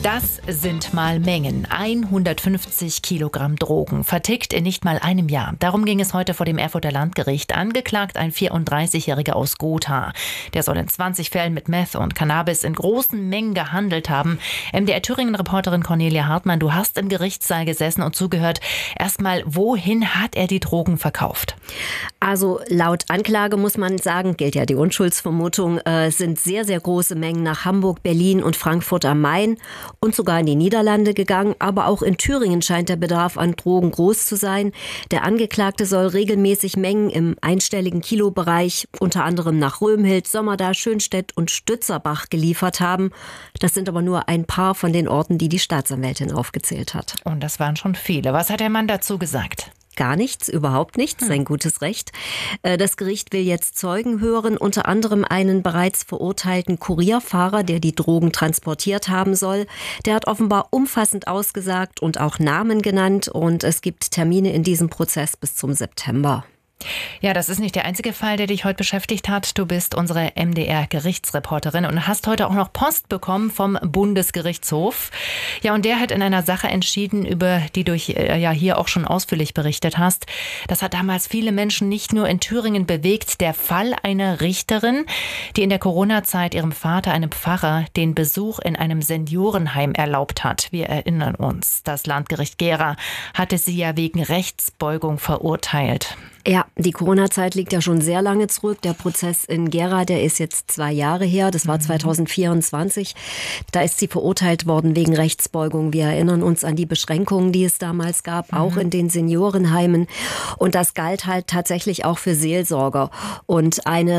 Das sind mal Mengen. 150 Kilogramm Drogen, vertickt in nicht mal einem Jahr. Darum ging es heute vor dem Erfurter Landgericht. Angeklagt ein 34-Jähriger aus Gotha. Der soll in 20 Fällen mit Meth und Cannabis in großen Mengen gehandelt haben. MDR Thüringen-Reporterin Cornelia Hartmann, du hast im Gerichtssaal gesessen und zugehört. Erstmal, wohin hat er die Drogen verkauft? Also laut Anklage muss man sagen, gilt ja die Unschuldsvermutung, sind sehr, sehr große Mengen nach Hamburg, Berlin und Frankfurt am Main und sogar in die Niederlande gegangen. Aber auch in Thüringen scheint der Bedarf an Drogen groß zu sein. Der Angeklagte soll regelmäßig Mengen im einstelligen Kilobereich, unter anderem nach Römhild, Sommerda, Schönstedt und Stützerbach geliefert haben. Das sind aber nur ein paar von den Orten, die die Staatsanwältin aufgezählt hat. Und das waren schon viele. Was hat der Mann dazu gesagt? Gar nichts, überhaupt nichts, sein gutes Recht. Das Gericht will jetzt Zeugen hören, unter anderem einen bereits verurteilten Kurierfahrer, der die Drogen transportiert haben soll. Der hat offenbar umfassend ausgesagt und auch Namen genannt und es gibt Termine in diesem Prozess bis zum September. Ja, das ist nicht der einzige Fall, der dich heute beschäftigt hat. Du bist unsere MDR-Gerichtsreporterin und hast heute auch noch Post bekommen vom Bundesgerichtshof. Ja, und der hat in einer Sache entschieden, über die du hier auch schon ausführlich berichtet hast. Das hat damals viele Menschen nicht nur in Thüringen bewegt. Der Fall einer Richterin, die in der Corona-Zeit ihrem Vater, einem Pfarrer, den Besuch in einem Seniorenheim erlaubt hat. Wir erinnern uns, das Landgericht Gera hatte sie ja wegen Rechtsbeugung verurteilt. Ja, die Corona-Zeit liegt ja schon sehr lange zurück. Der Prozess in Gera, der ist jetzt 2 Jahre her. Das war 2024. Da ist sie verurteilt worden wegen Rechtsbeugung. Wir erinnern uns an die Beschränkungen, die es damals gab, auch in den Seniorenheimen. Und das galt halt tatsächlich auch für Seelsorger. Und eine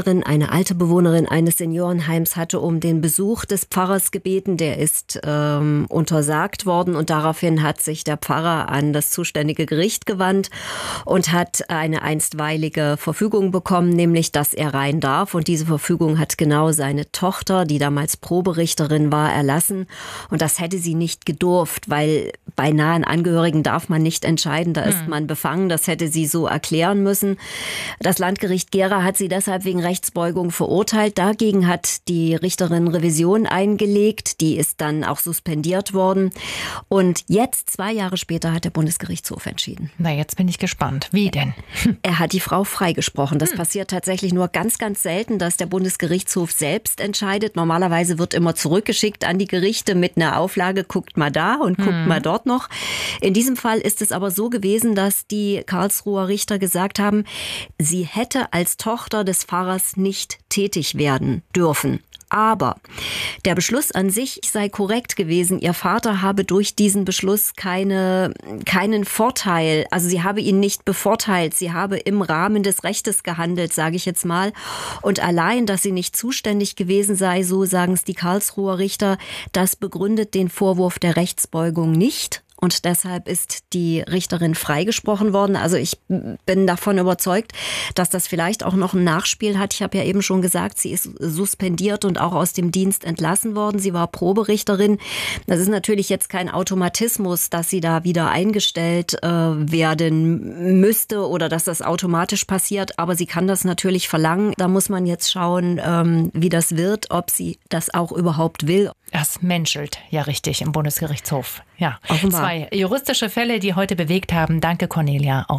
alte Bewohnerin eines Seniorenheims hatte um den Besuch des Pfarrers gebeten. Der ist untersagt worden und daraufhin hat sich der Pfarrer an das zuständige Gericht gewandt und hat eine einstweilige Verfügung bekommen, nämlich, dass er rein darf. Und diese Verfügung hat genau seine Tochter, die damals Proberichterin war, erlassen. Und das hätte sie nicht gedurft, weil bei nahen Angehörigen darf man nicht entscheiden, da ist man befangen. Das hätte sie so erklären müssen. Das Landgericht Gera hat sie deshalb wegen Rechtsbeugung verurteilt. Dagegen hat die Richterin Revision eingelegt. Die ist dann auch suspendiert worden. Und jetzt, 2 Jahre später, hat der Bundesgerichtshof entschieden. Na, jetzt bin ich gespannt. Wie denn? Er hat die Frau freigesprochen. Das passiert tatsächlich nur ganz, ganz selten, dass der Bundesgerichtshof selbst entscheidet. Normalerweise wird immer zurückgeschickt an die Gerichte mit einer Auflage, guckt mal da und guckt mal dort noch. In diesem Fall ist es aber so gewesen, dass die Karlsruher Richter gesagt haben, sie hätte als Tochter des Pfarrers nicht tätig werden dürfen. Aber der Beschluss an sich sei korrekt gewesen. Ihr Vater habe durch diesen Beschluss keinen Vorteil. Also sie habe ihn nicht bevorteilt. Sie habe im Rahmen des Rechtes gehandelt, sage ich jetzt mal. Und allein, dass sie nicht zuständig gewesen sei, so sagen es die Karlsruher Richter, das begründet den Vorwurf der Rechtsbeugung nicht. Und deshalb ist die Richterin freigesprochen worden. Also ich bin davon überzeugt, dass das vielleicht auch noch ein Nachspiel hat. Ich habe ja eben schon gesagt, sie ist suspendiert und auch aus dem Dienst entlassen worden. Sie war Proberichterin. Das ist natürlich jetzt kein Automatismus, dass sie da wieder eingestellt werden müsste oder dass das automatisch passiert. Aber sie kann das natürlich verlangen. Da muss man jetzt schauen, wie das wird, ob sie das auch überhaupt will. Das menschelt ja richtig im Bundesgerichtshof. Ja, offenbar. 2 juristische Fälle, die heute bewegt haben. Danke, Cornelia. Auch